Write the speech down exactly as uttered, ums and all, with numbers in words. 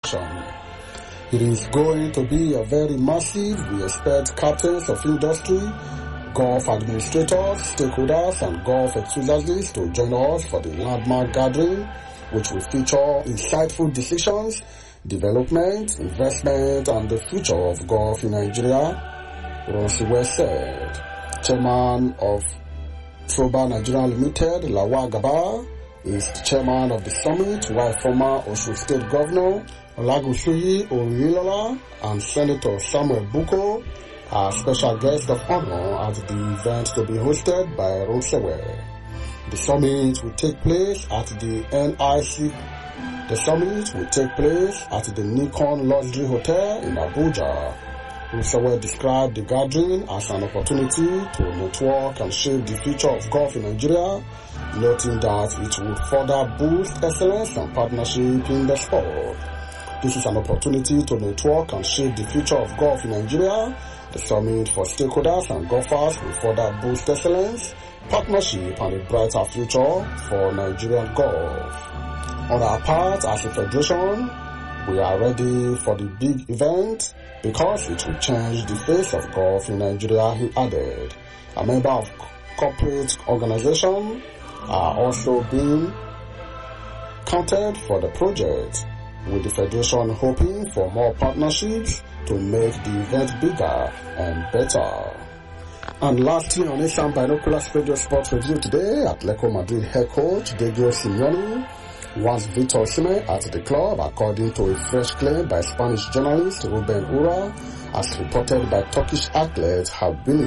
It is going to be a very massive. We expect captains of industry, golf administrators, stakeholders, and golf enthusiasts to join us for the landmark gathering, which will feature insightful decisions, development, investment, and the future of golf in Nigeria, Ronsiwe said. Chairman of Troba Nigeria Limited, Lawal Garba, is the chairman of the summit, while former Osun State Governor Olagunsoyi Orilola and Senator Samuel Buko are special guests of honor at the event to be hosted by Ronsiwe. The summit will take place at the N I C. The summit will take place at the Nikon Luxury Hotel in Abuja. Ronsiwe described the gathering as an opportunity to network and shape the future of golf in Nigeria, noting that it would further boost excellence and partnership in the sport. This is an opportunity to network and shape the future of golf in Nigeria. The summit for stakeholders and golfers will further boost excellence, partnership, and a brighter future for Nigerian golf. On our part, as a federation, we are ready for the big event because it will change the face of golf in Nigeria, he added. A member of corporate organization are also being counted for the project, with the federation hoping for more partnerships to make the event bigger and better. And lastly, on Asian Binoculars Radio Sports Review today, Atletico Madrid head coach Diego Simeone wants Victor Osimhen at the club, according to a fresh claim by Spanish journalist Ruben Ura, as reported by Turkish outlet Habili.